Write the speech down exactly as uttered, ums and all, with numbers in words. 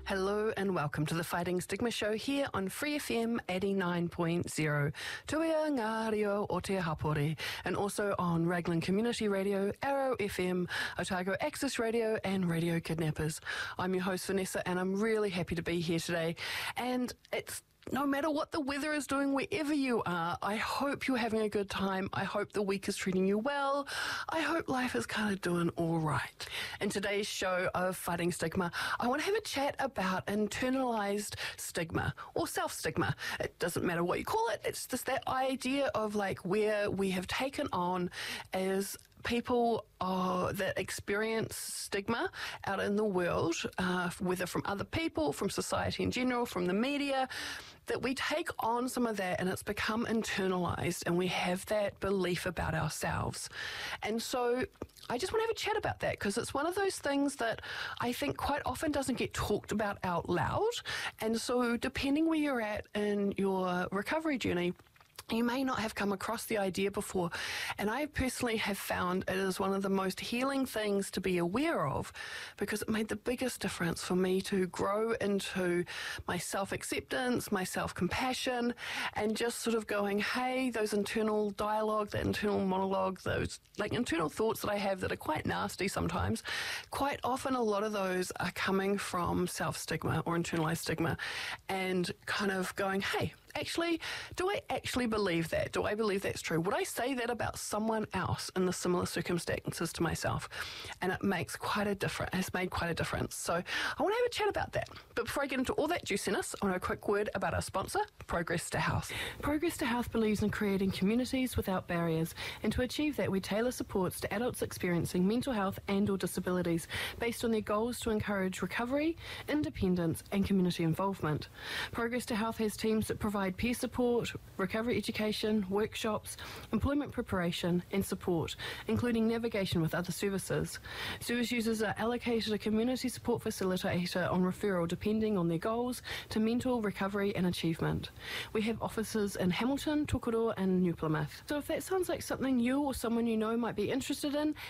Hello and welcome to the Fighting Stigma Show here on Free F M eighty-nine point zero, Tuia Ngā Reo o Te Hapori, and also on Raglan Community Radio, Arrow F M, Otago Access Radio and Radio Kidnappers. I'm your host Vanessa and I'm really happy to be here today, and it's no matter what the weather is doing, wherever you are, I hope you're having a good time. I hope the week is treating you well. I hope life is kind of doing all right. In today's show of Fighting Stigma, I want to have a chat about internalized stigma or self-stigma. It doesn't matter what you call it. It's just that idea of like where we have taken on as people uh, that experience stigma out in the world, uh, whether from other people, from society in general, from the media, that we take on some of that and it's become internalized and we have that belief about ourselves. And so I just want to have a chat about that because it's one of those things that I think quite often doesn't get talked about out loud. And so depending where you're at in your recovery journey, you may not have come across the idea before, and I personally have found it is one of the most healing things to be aware of because it made the biggest difference for me to grow into my self-acceptance, my self-compassion, and just sort of going, hey, those internal dialogue, that internal monologue, those like internal thoughts that I have that are quite nasty sometimes, quite often a lot of those are coming from self-stigma or internalized stigma, and kind of going, hey, actually, do I actually believe that? Do I believe that's true? Would I say that about someone else in the similar circumstances to myself? And it makes quite a difference, has made quite a difference. So I want to have a chat about that. But before I get into all that juiciness, I want a quick word about our sponsor, Progress to Health. Progress to Health believes in creating communities without barriers. And to achieve that, we tailor supports to adults experiencing mental health and or disabilities based on their goals to encourage recovery, independence and community involvement. Progress to Health has teams that provide peer support, recovery education, workshops, employment preparation and support, including navigation with other services. Service users are allocated a community support facilitator on referral depending on their goals to mental recovery and achievement. We have offices in Hamilton, Tokoroa and New Plymouth. So if that sounds like something you or someone you know might be interested in,